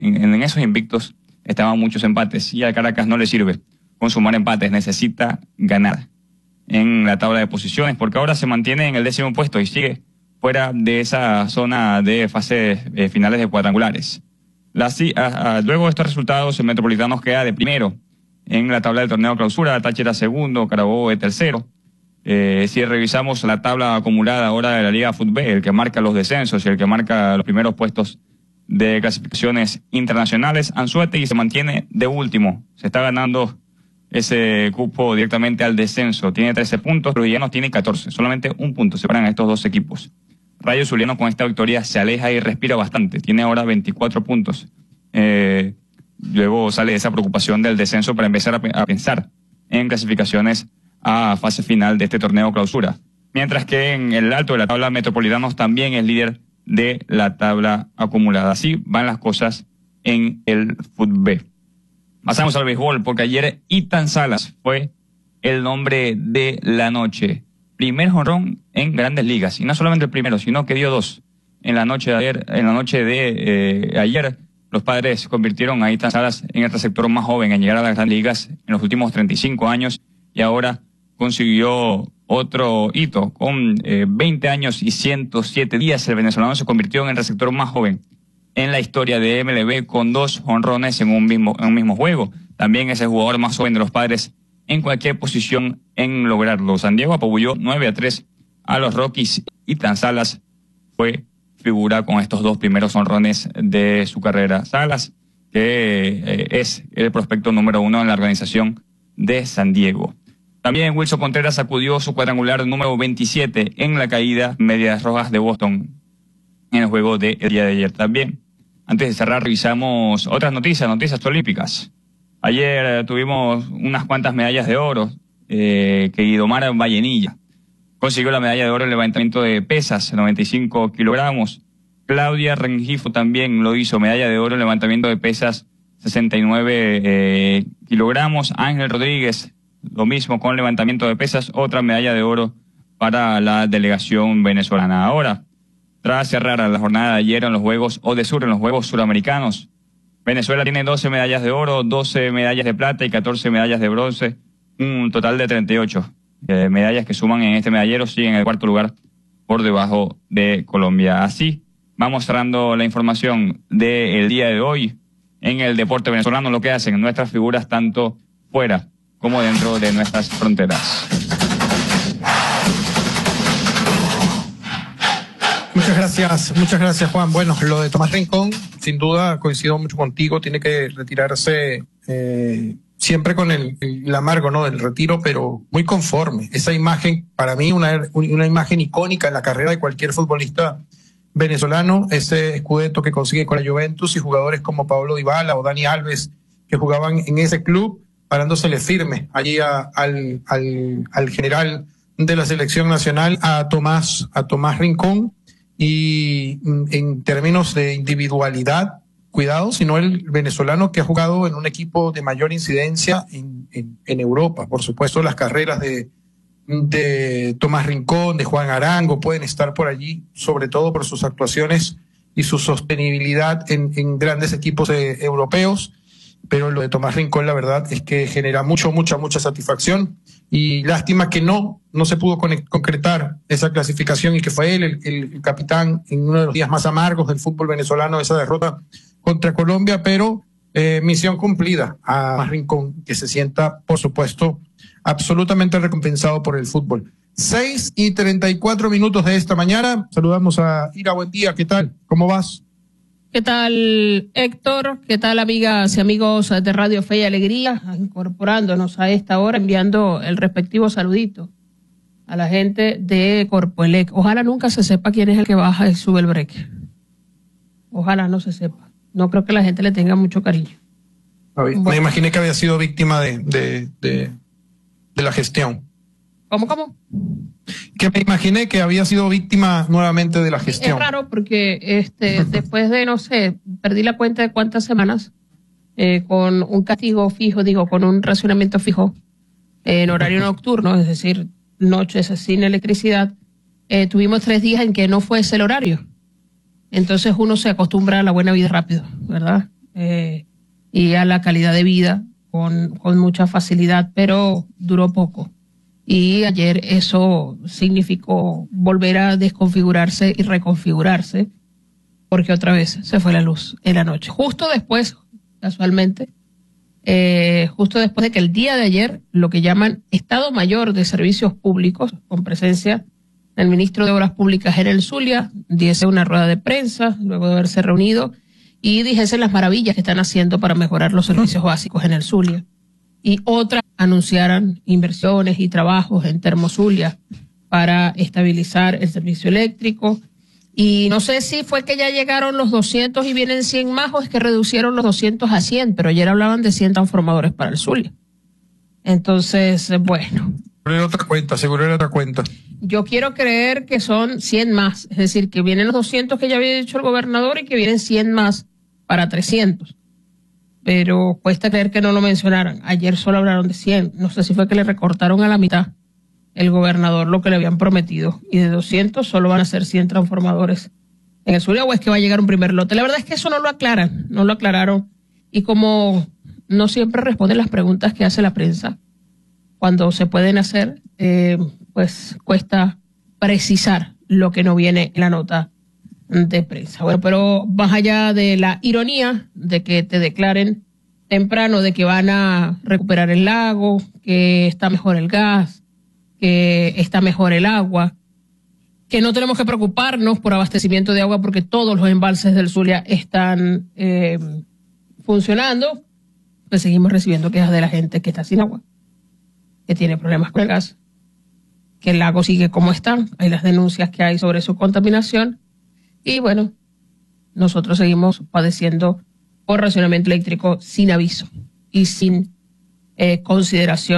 en esos invictos estaban muchos empates y al Caracas no le sirve con sumar empates, necesita ganar en la tabla de posiciones, porque ahora se mantiene en el 10º puesto y sigue fuera de esa zona de fases finales de cuadrangulares. Luego de estos resultados, el Metropolitanos queda de primero en la tabla del torneo clausura, Táchira segundo, Carabobo tercero. Si revisamos la tabla acumulada ahora de la Liga Fútbol, el que marca los descensos y el que marca los primeros puestos de clasificaciones internacionales, Anzoátegui se mantiene de último, se está ganando ese cupo directamente al descenso, tiene 13 puntos, pero Villanos tiene 14, solamente un punto separan a estos dos equipos. Rayo Zuliano con esta victoria se aleja y respira bastante, tiene ahora 24 puntos. Luego sale esa preocupación del descenso para empezar a pensar en clasificaciones a fase final de este torneo clausura. Mientras que en el alto de la tabla, Metropolitanos también es líder de la tabla acumulada. Así van las cosas en el fútbol. Pasamos al béisbol, porque ayer Ethan Salas fue el nombre de la noche. Primer jonrón en Grandes Ligas, y no solamente el primero, sino que dio 2 en la noche de ayer. Los Padres convirtieron a Ethan Salas en el receptor más joven en llegar a las Grandes Ligas en los últimos 35 años, y ahora consiguió otro hito. Con 20 años y 107 días, el venezolano se convirtió en el receptor más joven en la historia de MLB, con 2 jonrones en un mismo juego. También es el jugador más joven de los Padres en cualquier posición en lograrlo. San Diego apabulló 9-3 a los Rockies y Ethan Salas fue figura con estos 2 primeros jonrones de su carrera. Salas, que es el prospecto número 1 en la organización de San Diego. También Wilson Contreras sacudió su cuadrangular número 27 en la caída Medias Rojas de Boston en el juego del día de ayer. También, antes de cerrar, revisamos otras noticias olímpicas. Ayer tuvimos unas cuantas medallas de oro, que Guidomar Vallenilla consiguió la medalla de oro en el levantamiento de pesas, 95 kilogramos. Claudia Rengifo también lo hizo, medalla de oro en levantamiento de pesas, 69 kilogramos. Ángel Rodríguez, lo mismo con levantamiento de pesas, otra medalla de oro para la delegación venezolana. Ahora, tras cerrar la jornada de ayer en los Juegos ODESUR, en los Juegos Suramericanos, Venezuela tiene 12 medallas de oro, 12 medallas de plata y 14 medallas de bronce, un total de 38 medallas que suman en este medallero, sí, en el cuarto lugar por debajo de Colombia. Así va mostrando la información del día de hoy en el deporte venezolano, lo que hacen nuestras figuras tanto fuera como dentro de nuestras fronteras. Muchas gracias, Juan. Bueno, lo de Tomás Rincón, sin duda coincido mucho contigo, tiene que retirarse siempre con el amargo, ¿no?, del retiro, pero muy conforme. Esa imagen, para mí, una imagen icónica en la carrera de cualquier futbolista venezolano, ese Scudetto que consigue con la Juventus y jugadores como Pablo Dybala o Dani Alves que jugaban en ese club, parándosele firme allí al general de la selección nacional, a Tomás Rincón. Y en términos de individualidad, cuidado, sino el venezolano que ha jugado en un equipo de mayor incidencia en Europa. Por supuesto, las carreras de Tomás Rincón, de Juan Arango, pueden estar por allí, sobre todo por sus actuaciones y su sostenibilidad en grandes equipos europeos. Pero lo de Tomás Rincón, la verdad es que genera mucha satisfacción, y lástima que no se pudo concretar esa clasificación, y que fue él el capitán en uno de los días más amargos del fútbol venezolano, esa derrota contra Colombia, pero misión cumplida a Tomás Rincón, que se sienta, por supuesto, absolutamente recompensado por el fútbol. 6:34 de esta mañana, saludamos a Ira, buen día, ¿qué tal? ¿Cómo vas? ¿Qué tal, Héctor? ¿Qué tal, amigas y amigos de Radio Fe y Alegría? Incorporándonos a esta hora, enviando el respectivo saludito a la gente de Corpoelec. Ojalá nunca se sepa quién es el que baja y sube el break. Ojalá no se sepa. No creo que la gente le tenga mucho cariño. Bueno. Me imaginé que había sido víctima de la gestión. ¿Cómo? Que me imaginé que había sido víctima nuevamente de la gestión. Es raro porque después de, no sé, perdí la cuenta de cuántas semanas, con un castigo fijo, con un racionamiento fijo, en horario nocturno, es decir, noches sin electricidad, tuvimos 3 días en que no fue ese el horario. Entonces uno se acostumbra a la buena vida rápido, ¿verdad? y a la calidad de vida con mucha facilidad, pero duró poco. Y ayer eso significó volver a desconfigurarse y reconfigurarse, porque otra vez se fue la luz en la noche. Justo después, casualmente, justo después de que el día de ayer, lo que llaman Estado Mayor de Servicios Públicos, con presencia del ministro de Obras Públicas en el Zulia, diese una rueda de prensa, luego de haberse reunido, y dijese las maravillas que están haciendo para mejorar los servicios básicos en el Zulia. Y otras anunciaran inversiones y trabajos en Termozulia para estabilizar el servicio eléctrico. Y no sé si fue que ya llegaron los 200 y vienen 100 más, o es que reducieron los 200 a 100, pero ayer hablaban de 100 transformadores para el Zulia. Entonces, bueno. Seguro era otra cuenta. Yo quiero creer que son 100 más, es decir, que vienen los 200 que ya había dicho el gobernador y que vienen 100 más para 300. Pero cuesta creer que no lo mencionaran. Ayer solo hablaron de 100. No sé si fue que le recortaron a la mitad el gobernador lo que le habían prometido. Y de 200 solo van a ser 100 transformadores en el Zulia, o es que va a llegar un primer lote. La verdad es que eso no lo aclaran, no lo aclararon. Y como no siempre responden las preguntas que hace la prensa cuando se pueden hacer, pues cuesta precisar lo que no viene en la nota de prensa. Bueno, pero más allá de la ironía de que te declaren temprano de que van a recuperar el lago, que está mejor el gas, que está mejor el agua, que no tenemos que preocuparnos por abastecimiento de agua porque todos los embalses del Zulia están funcionando, pues seguimos recibiendo quejas de la gente que está sin agua, que tiene problemas con el gas, que el lago sigue como está, hay las denuncias que hay sobre su contaminación. Y bueno, nosotros seguimos padeciendo por racionamiento eléctrico sin aviso y sin consideración